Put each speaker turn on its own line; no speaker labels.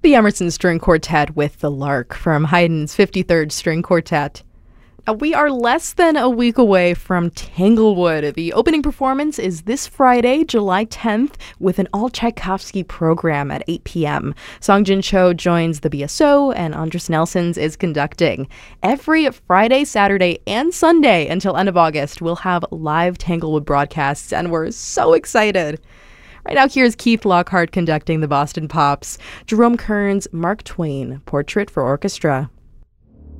The Emerson String Quartet with The Lark from Haydn's 53rd String Quartet. We are less than a week away from Tanglewood. The opening performance is this Friday, July 10th, with an all-Tchaikovsky program at 8 p.m. Songjin Cho joins the BSO, and Andres Nelsons is conducting. Every Friday, Saturday, and Sunday until end of August, we'll have live Tanglewood broadcasts, and we're so excited. Right now, here's Keith Lockhart conducting the Boston Pops. Jerome Kern's Mark Twain, Portrait for Orchestra.